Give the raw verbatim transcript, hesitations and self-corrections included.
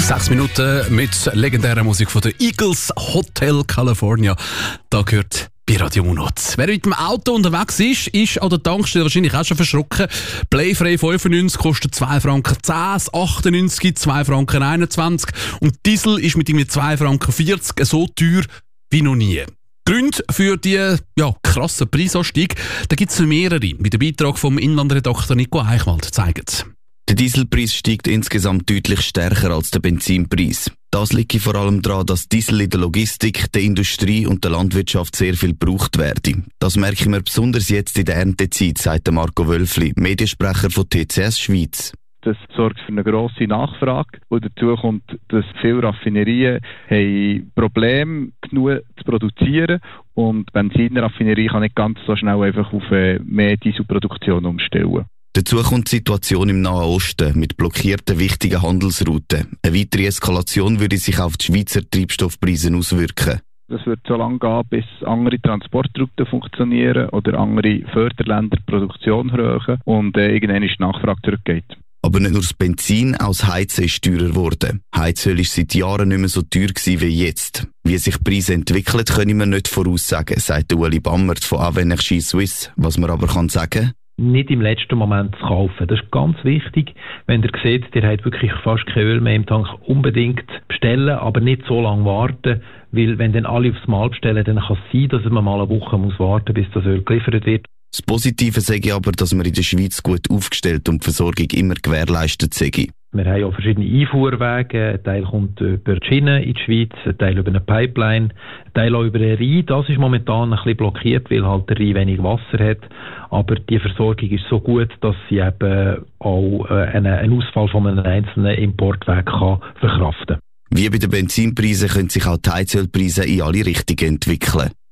Sechs Minuten mit legendärer Musik von den Eagles, Hotel California. Da gehört bei Radio Monat. Wer mit dem Auto unterwegs ist, ist an der Tankstelle wahrscheinlich auch schon verschrocken. Playfrei fünfundneunzig kostet zwei Franken zehn, achtundneunzig zwei Franken einundzwanzig und Diesel ist mit ihm zwei Franken vierzig so teuer wie noch nie. Gründe für die ja, krassen Preisanstieg, da gibt es mehrere. Wie der Beitrag vom Inlandredakteur Nico Eichwald zeigt. Der Dieselpreis steigt insgesamt deutlich stärker als der Benzinpreis. Das liegt vor allem daran, dass Diesel in der Logistik, der Industrie und der Landwirtschaft sehr viel gebraucht werden. Das merken wir besonders jetzt in der Erntezeit, sagt Marco Wölfli, Mediensprecher von T C S Schweiz. Das sorgt für eine grosse Nachfrage und dazu kommt, dass viele Raffinerien haben Probleme genug zu produzieren und die Benzinraffinerie kann nicht ganz so schnell einfach auf mehr Dieselproduktion umstellen. Dazu kommt die Situation im Nahen Osten mit blockierten wichtigen Handelsrouten. Eine weitere Eskalation würde sich auf die Schweizer Treibstoffpreise auswirken. Das wird so lange gehen, bis andere Transportrouten funktionieren oder andere Förderländer die Produktion erhöhen und äh, irgendwann ist die Nachfrage zurückgeht. Aber nicht nur das Benzin, auch das Heizen ist teurer geworden. Heizöl ist seit Jahren nicht mehr so teuer gewesen wie jetzt. Wie sich die Preise entwickeln, können wir nicht voraussagen, sagt Ueli Bammert von Avenergie Suisse. Was man aber kann sagen, nicht im letzten Moment zu kaufen. Das ist ganz wichtig. Wenn ihr seht, ihr habt wirklich fast kein Öl mehr im Tank, unbedingt bestellen, aber nicht so lange warten, weil wenn dann alle aufs Mal bestellen, dann kann es sein, dass man mal eine Woche muss warten, bis das Öl geliefert wird. Das Positive sage aber, dass wir in der Schweiz gut aufgestellt und die Versorgung immer gewährleistet sind. Wir haben auch verschiedene Einfuhrwege. Ein Teil kommt über die Schiene in die Schweiz, ein Teil über eine Pipeline, ein Teil auch über den Rhein. Das ist momentan ein bisschen blockiert, weil halt der Rhein wenig Wasser hat. Aber die Versorgung ist so gut, dass sie eben auch einen, einen Ausfall von einem einzelnen Importweg kann verkraften kann. Wie bei den Benzinpreisen können sich auch die Heizölpreise in alle Richtungen entwickeln.